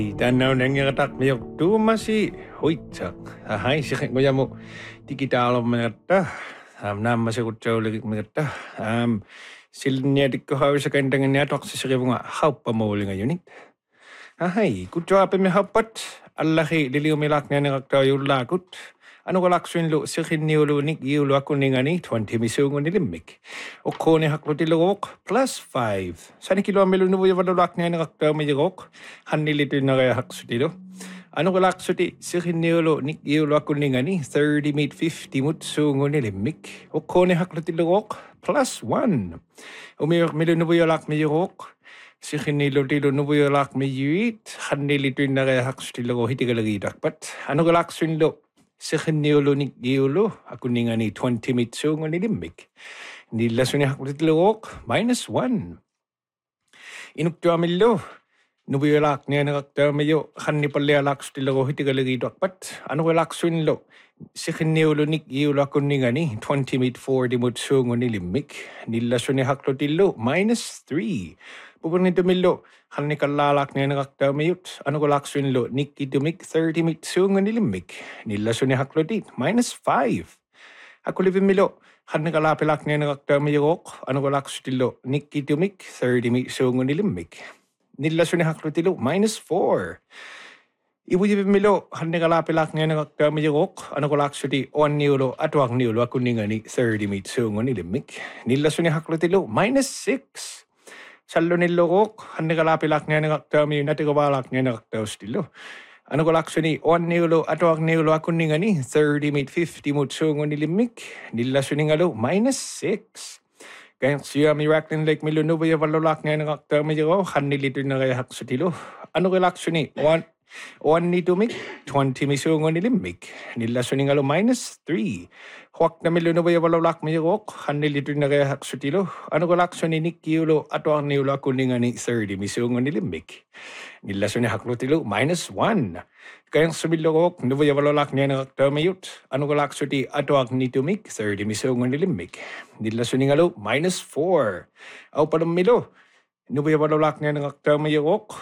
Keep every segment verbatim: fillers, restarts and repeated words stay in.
Tanaw na nga katak mayok tumasi. Hoy, sak. Ahay, sikit mo yan mo. Di kita alam mga ta. Um, na masagot siya ulit mga ta. Um, sila niya di ko hawa sa kandangan niya. Tok sa sikit mo nga, haup pa mauli ngayon it. Ahay, kutwa pa may haupat. Alaki, liliw milak niya nakaktayo lakot. Ano kalaksun lo, sikin niyo lo nik, iyo lo ako nga ni, twenty misungo nilimik. O kone haklo tilawok, plus five. Sani kilo amelo nubo yung vadolak niya nakaktayo may yagok. Hanilito na kaya hakso tilo. Ano kalakso ti, sikin niyo lo nik, iyo lo ako nga ni, thirty made fifty mutsungo nilimik. O kone haklo tilawok, plus one. Umiyak milo nubo yung lak may yagok. Sikin nilo tilo nubo yung lak may yuit. Hanilito na kaya hakso tilo hiti kalagi dakpat. Ano kalaksun lo? Sikin niulo ni giulo, ako ni nga ni twenty mitso nga nilimik. Nila so ni hakulitlok, minus one. Inukto amilo, nubiyalak niya nakakta mayo, kan ni palialak stilo hiti kalagi dakpat. Ano kalak so nilo? Sikin niulo ni giulo ako ni nga ni twenty mit forty mitso nga nilimik. Nila so ni haklotilo, minus three. Pupun nito milo, kan ni kalalak niya nakakta mayot. Ano ko lakso nilo? Niki dumik, thirty mitso nga nilimik. Nila so ni haklotit, minus five. Ako livin milo, kan ni kalapilak niya nakakta mayok. Ano ko lakso nilo? Niki dumik, thirty mitso nga nilimik. Nila so ni haklotilo, minus four. Iwibin milo, kan ni kalapilak niya nakakta mayok. Ano ko lakso di, one niulo, atwak niulo, ako ni nga ni thirty mitso nga nilimik. Nila so ni haklotilo, minus six. Salo nilokok, hani kalapilak niya nakaktaw yung natikabalak niya nakaktaw stilo. Ano ko lakso ni, one niulo, ato ang niulo ako ni nga ni, thirty made fifty mutsungo nilimik. Nilaso ni nga lo, minus six. Kaya siya miraklin like milunubo yung valolak niya nakaktaw yung hani lito na kaya hakso tilo. Ano ko lakso ni, one, one ni tumik, twenty misungo nilimik. Nilaso ni nga lo, minus three. Huwag na milo na ba yung walawlak may yukok? Hanilito na kaya haksutilo. Ano ko lakso ni Nick Yulo at ang niulo ako ni nga ni thirty misungo nilimik. Nilaso ni haklutilo, minus one. Kayang sumilokok, na ba yung walawlak niya nakaktamayot? Ano ko lakso ti at ang nitumik, thirty misungo nilimik. Nilaso ni nga lo, minus four. Aw palang milo, na ba yung walawlak niya nakaktamayok?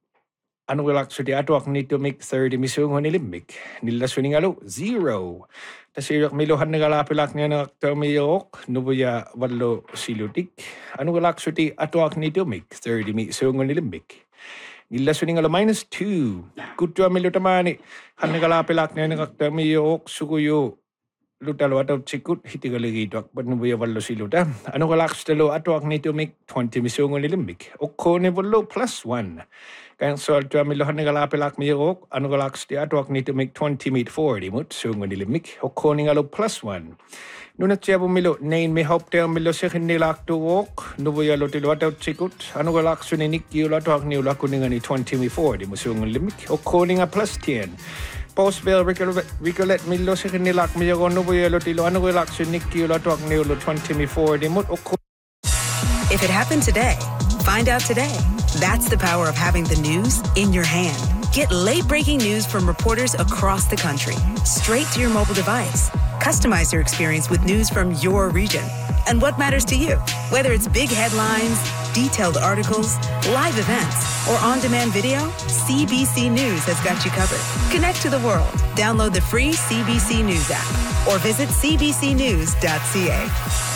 Ano ko lakso ti at ang nitumik, thirty misungo nilimik. Nilaso ni nga lo, zero. Tasirok milohan na kalapilak niya na kamayok, nubuya walo silutik. Ano kalak suti atuak ni tumik, thirty mi sungon nilimbik. Nila suning ala minus two. Kutwa milutamani, han na kalapilak niya na kamayok, sukuyo, lutalo ataw tsikut, hitigaligitwak, but nubuya walo siluta. Ano kalak sutalo atuak ni tumik, twenty mi sungon nilimbik. Oko ni walo plus one. Kaya so altua milohan ni kalapilak miyok, ano kalaks di atuak ni to make twenty meet forty mut, so nga nilimik, o koning alo plus one. Nunat siya milo, nain may hop tayo milo siya nilak to walk, nubuya lo tilo ataw tsikut, ano kalaks ni Nick yula atuak ni ula kuning ni twenty meet forty, so nga nilimik, o koning a plus ten. Post bell, recollect milo siya nilak miyok, nubuya lo tilo, ano kalaks ni Nick yula atuak ni ula twenty meet forty mut, o koning. If it happened today, find out today. That's the power of having the news in your hand. Get late-breaking news from reporters across the country, straight to your mobile device. Customize your experience with news from your region and what matters to you. Whether it's big headlines, detailed articles, live events, or on-demand video, C B C News has got you covered. Connect to the world. Download the free C B C News app or visit c b c news dot c a.